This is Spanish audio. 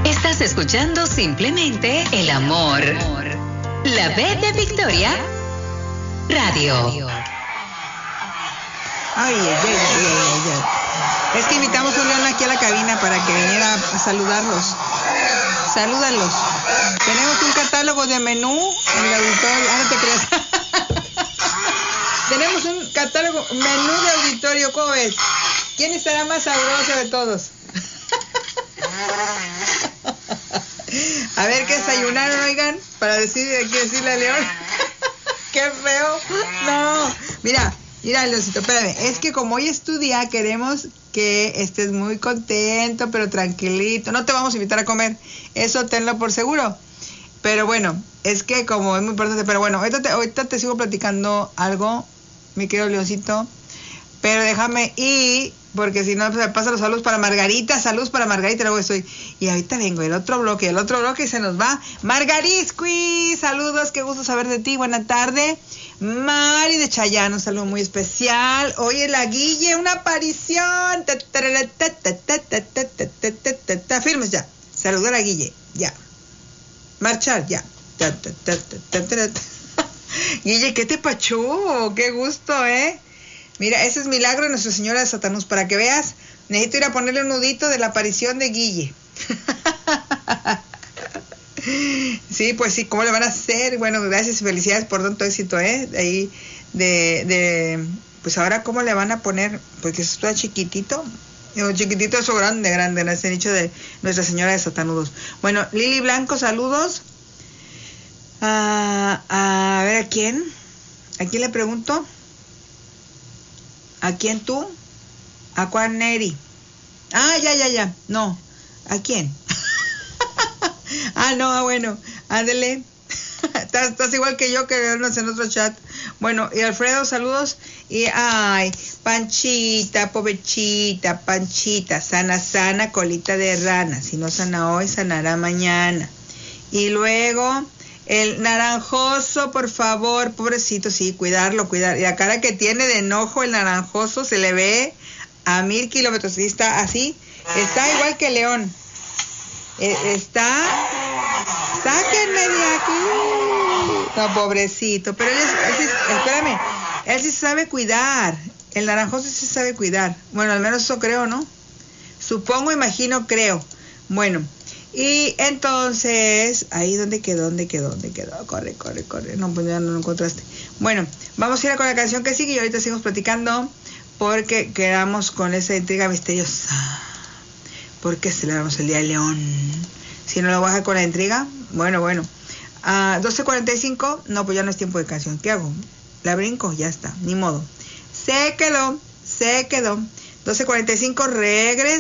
Estás escuchando simplemente el amor. La B de Victoria Radio. Ay. Es que invitamos a un león aquí a la cabina para que viniera a saludarlos. Salúdalos. Tenemos un catálogo de menú en el auditorio. Ah, no te creas. Tenemos un catálogo, menú de auditorio. ¿Cómo ves? ¿Quién estará más sabroso de todos? A ver qué desayunaron, oigan, para decirle a León. Qué feo. No. Mira, Leoncito, espérame. Es que como hoy es tu día, queremos que estés muy contento, pero tranquilito. No te vamos a invitar a comer. Eso tenlo por seguro. Pero bueno, es que como es muy importante. Pero bueno, ahorita te sigo platicando algo, mi querido Leoncito. Pero déjame ir, porque si no, pues, pasa los saludos para Margarita. Saludos para Margarita, luego estoy. Y ahorita vengo, el otro bloque se nos va. Margarisqui, saludos, qué gusto saber de ti, buena tarde. Mari de Chayán, un saludo muy especial. Oye, la Guille, una aparición. Firmes ya. Saludar a Guille, ya. Marchar, ya. Guille, ¿qué te pachó? Qué gusto, ¿eh? Mira, ese es milagro de Nuestra Señora de Satanús. Para que veas, necesito ir a ponerle un nudito de la aparición de Guille. Sí, pues sí, ¿cómo le van a hacer? Bueno, gracias y felicidades por tanto éxito, ¿eh? Ahí, pues ahora, ¿cómo le van a poner? Porque eso está chiquitito. Chiquitito, eso grande, en ese nicho de Nuestra Señora de Satanudos. Bueno, Lili Blanco, saludos. A ver, ¿a quién? ¿A quién le pregunto? ¿A quién tú? ¿A Juan Neri? Ah, ya. No. ¿A quién? No, bueno. Ándele. Estás igual que yo, que vernos en otro chat. Bueno, y Alfredo, saludos. Y, ay, Panchita, pobrecita, Panchita. Sana, colita de rana. Si no sana hoy, sanará mañana. Y luego, el naranjoso, por favor, pobrecito, sí, cuidarlo. Y la cara que tiene de enojo el naranjoso se le ve a 1000 kilómetros. Sí, está así, está igual que León. Sáquenme de aquí. No, pobrecito, pero él sí sabe cuidar. El naranjoso sí sabe cuidar. Bueno, al menos eso creo, ¿no? Supongo, imagino, creo. Bueno. Y entonces, ahí ¿dónde quedó? Corre. No, pues ya no lo encontraste. Bueno, vamos a ir con la canción que sigue y ahorita seguimos platicando porque quedamos con esa intriga misteriosa. ¿Por qué celebramos el Día del León? Si no lo baja con la intriga, bueno. 12:45, no, pues ya no es tiempo de canción. ¿Qué hago? ¿La brinco? Ya está, ni modo. Se quedó. 12:45, regreso.